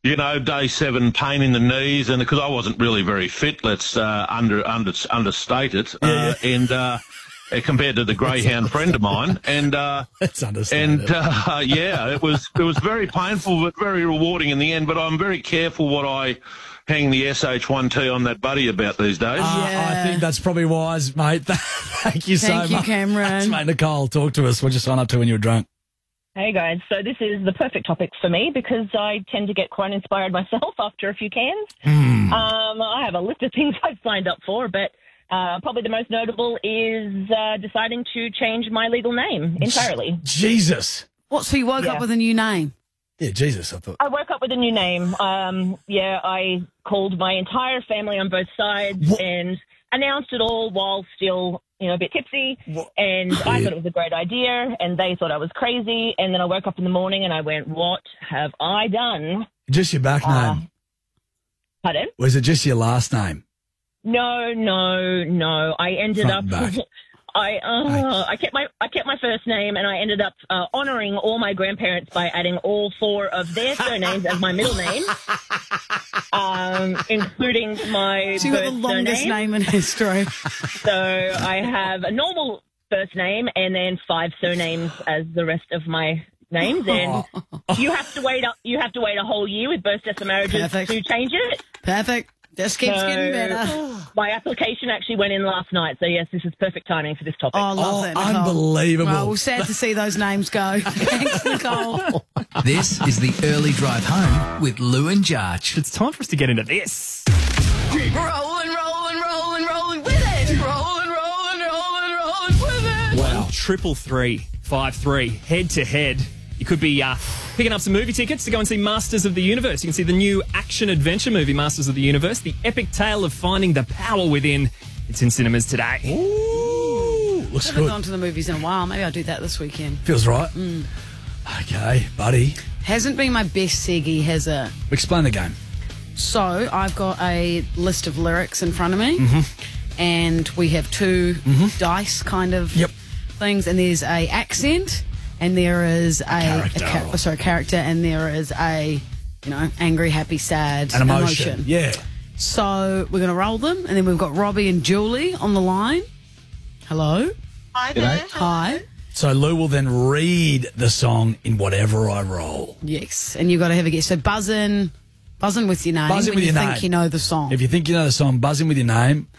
day 7, pain in the knees, and because I wasn't really very fit, let's understate it, and compared to the greyhound friend of mine, and That's understandable. and it was very painful but very rewarding in the end. But I'm very careful what I hang the SH1T on that buddy about these days. I think that's probably wise, mate. Thank you so much. Thank you, Cameron. Thanks, mate. Nicole, talk to us. What'd you sign up to when you were drunk? Hey guys, so this is the perfect topic for me because I tend to get quite inspired myself after a few cans. I have a list of things I've signed up for, but probably the most notable is deciding to change my legal name entirely. Jesus. What, so you woke up with a new name? Yeah, Jesus, I thought. I woke up with a new name. I called my entire family on both sides and announced it all while still, a bit tipsy. And I thought it was a great idea, and they thought I was crazy. And then I woke up in the morning and I went, what have I done? Just your back name? Pardon? Was it just your last name? No. I ended Front up. and back. I kept my first name, and I ended up honouring all my grandparents by adding all 4 of their surnames as my middle name, including my So you got the longest name in history. So I have a normal first name and then 5 surnames as the rest of my names. And you have to wait a whole year with birth, deaths, and marriages to change it. Perfect. Just keeps getting better. My application actually went in last night, so yes, this is perfect timing for this topic. Oh, I love that, Nicole. Unbelievable. Well, we're sad to see those names go. Thanks, Nicole. This is the early drive home with Lou and Jarch. It's time for us to get into this. Rolling with it. Rolling with it. Wow. 333-53, head to head. You could be picking up some movie tickets to go and see Masters of the Universe. You can see the new action-adventure movie, Masters of the Universe, the epic tale of finding the power within. It's in cinemas today. Ooh, looks I haven't good. gone to the movies in a while. Maybe I'll do that this weekend. Feels right. Okay, buddy. Hasn't been my best seggy, has it? Explain the game. So I've got a list of lyrics in front of me, and we have 2 dice kind of things, and there's a accent, and there is a character, and there is a angry, happy, sad, An emotion. Yeah. So we're going to roll them, and then we've got Robbie and Julie on the line. Hello. Hi there. Hi. So Lou will then read the song in whatever I roll. Yes, and you've got to have a guess. So buzz in with your name. Buzz in when with you your think name. you know the song. If you think you know the song, buzz in with your name.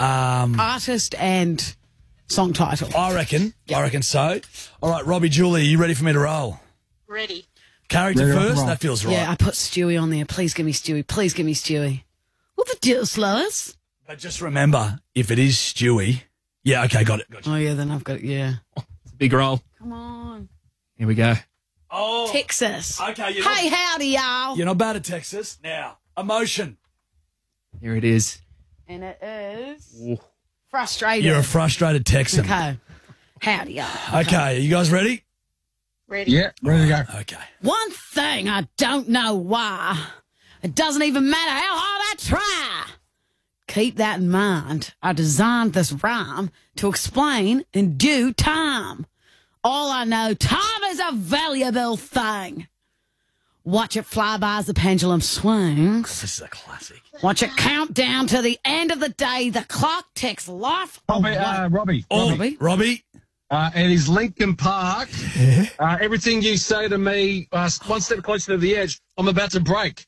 Artist and song title. I reckon so. All right, Robbie, Julie, are you ready for me to roll? Ready. Character first? That feels right. Yeah, I put Stewie on there. Please give me Stewie. Please give me Stewie. What the deal, Lois? But just remember, if it is Stewie... Yeah, okay, got it. Oh, yeah, then I've got it, yeah. It's a big roll. Come on. Here we go. Oh. Texas. Okay, Hey, howdy, y'all. You're not bad at Texas. Now, emotion. Here it is. And it is frustrated. You're a frustrated Texan. Okay. Howdy, y'all. Okay, are you guys ready? Ready. Yeah, ready to go. Okay. One thing I don't know why. It doesn't even matter how hard I try. Keep that in mind. I designed this rhyme to explain in due time. All I know, time is a valuable thing. Watch it fly by as the pendulum swings. This is a classic. Watch it count down to the end of the day. The clock ticks life away. Robbie. Robbie. It is Lincoln Park. Everything you say to me, one step closer to the edge, I'm about to break.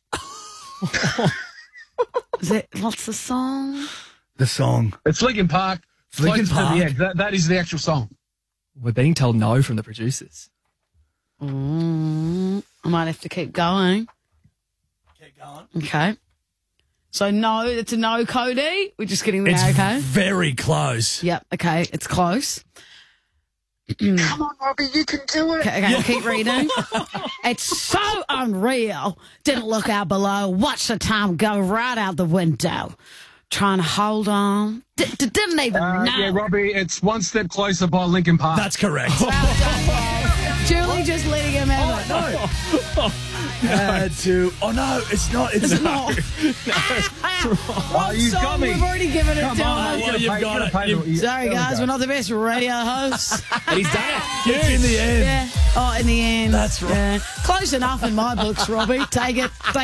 What's the song? The song. It's Lincoln Park. Linkin Closer Park. to the edge. That is the actual song. We're being told no from the producers. I might have to keep going. Keep going. Okay. So no, it's a no, Cody. We're just getting there, It's okay? very close. Yep, okay, it's close. Come on, Robbie, you can do it. Okay, I'll keep reading. It's so unreal. Didn't look out below. Watch the time go right out the window. Trying to hold on. Didn't even know. Yeah, Robbie, it's One Step Closer by Lincoln Park. That's correct. Julie just letting him have it. Had to. Oh, no, it's not. It's not. You've got me. We've already given it Come to on, him. You've got it. Sorry, guys, we're not the best radio hosts. But he's done it. It's in the end. Yeah. Oh, in the end. That's right. Yeah. Close enough in my books, Robbie. Take it.